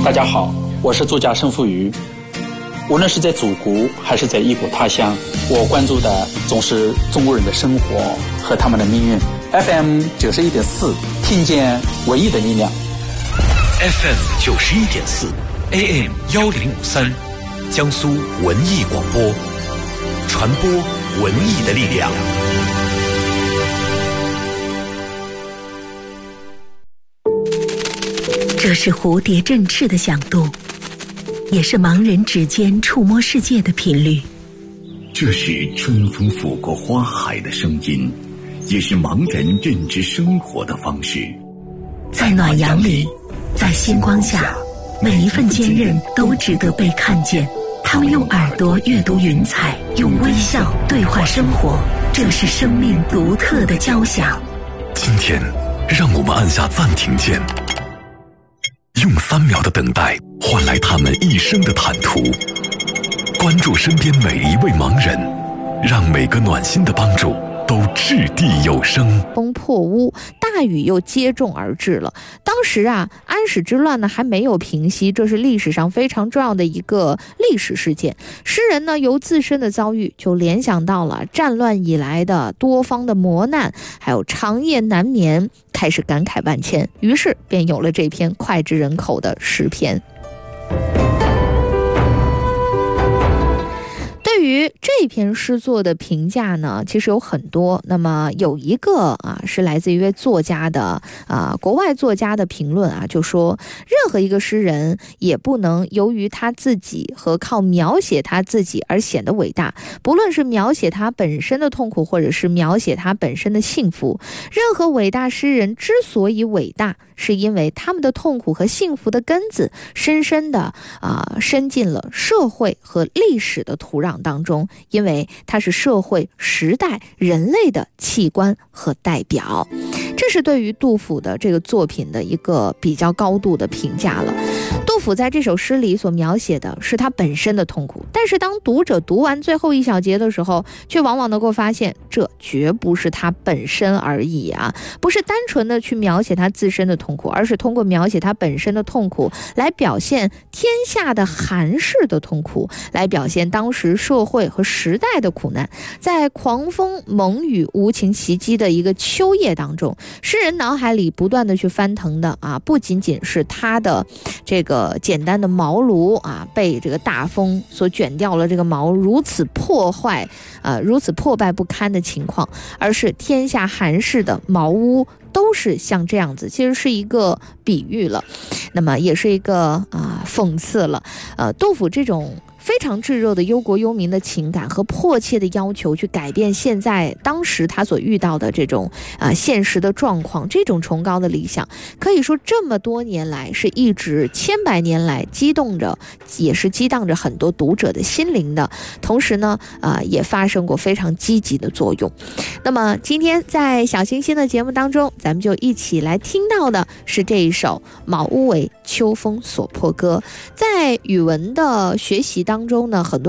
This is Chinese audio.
大家好，我是作家申富余。无论是在祖国还是在异国他乡，我关注的总是中国人的生活和他们的命运。FM 91.4，听见唯一的力量。 FM 91.4 AM 1053，江苏文艺广播，传播文艺的力量。 这是蝴蝶振翅的响度，也是盲人指尖触摸世界的频率。 这是春风拂过花海的声音，也是盲人认知生活的方式。 在暖阳里，在星光下，每一份坚韧都值得被看见。他们用耳朵阅读云彩，用微笑对话生活，这是生命独特的交响。 今天让我们按下暂停键，用3秒的等待换来他们一生的坦途。关注身边每一位盲人，让每个暖心的帮助都掷地有声。 风破屋，大雨又接踵而至了。当时安史之乱呢还没有平息，这是历史上非常重要的一个历史事件。诗人呢由自身的遭遇就联想到了战乱以来的多方的磨难，还有长夜难眠，开始感慨万千，于是便有了这篇脍炙人口的诗篇。对于这篇诗作的评价呢，其实有很多。那么有一个是来自一位作家的国外作家的评论就说任何一个诗人也不能由于他自己和靠描写他自己而显得伟大，不论是描写他本身的痛苦，或者是描写他本身的幸福。任何伟大诗人之所以伟大，是因为他们的痛苦和幸福的根子深深的深进了社会和历史的土壤当中，因为它是社会时代人类的器官和代表。这是对于杜甫的这个作品的一个比较高度的评价了。杜甫在这首诗里所描写的是他本身的痛苦，但是当读者读完最后一小节的时候，却往往能够发现这绝不是他本身而已不是单纯的去描写他自身的痛苦，而是通过描写他本身的痛苦来表现天下的寒士的痛苦，来表现当时社会和时代的苦难。在狂风猛雨无情袭击的一个秋夜当中，诗人脑海里不断的去翻腾的不仅仅是他的这个简单的茅庐被这个大风所卷掉了，这个茅如此破坏如此破败不堪的情况，而是天下寒士的茅屋都是像这样子。其实是一个比喻了，那么也是一个讽刺了。杜甫这种非常炙热的忧国忧民的情感和迫切的要求去改变当时他所遇到的这种现实的状况，这种崇高的理想，可以说这么多年来是一直千百年来也是激荡着很多读者的心灵的，同时呢也发生过非常积极的作用。那么今天在小星星的节目当中，咱们就一起来听到的是这一首《茅屋为秋风所破歌》。在语文的学习当中呢，很多